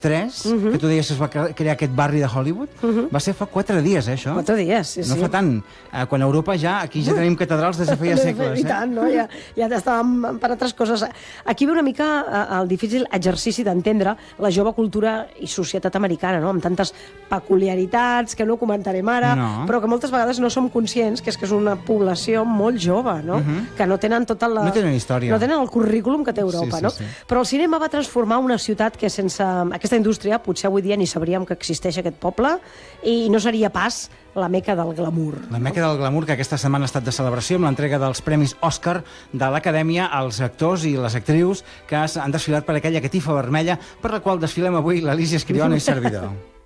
que tu deies que es va crear aquest barri de Hollywood, va ser fa 4 dies, això. 4 dies, sí. No fa tant. Quan a Europa aquí ja tenim catedrals des de feia segles. I tant, no? Ja estàvem per altres coses. Aquí ve una mica el difícil exercici d'entendre la jove cultura i societat americana, no? Amb tantes peculiaritats que no comentarem ara, però que moltes vegades no som conscients que és una població molt jove, no? Que no tenen tota la... No tenen història. No tenen el currículum que té Europa, no? Però el cinema va transformar una ciutat que sense aquesta indústria potser avui dia ni sabríem que existeix aquest poble i no seria pas la meca del glamour. La meca del glamour, que aquesta setmana ha estat de celebració amb l'entrega dels Premis Òscar de l'Acadèmia als actors i les actrius que han desfilat per aquella catifa vermella per la qual desfilem avui l'Alícia Escriona i servidor.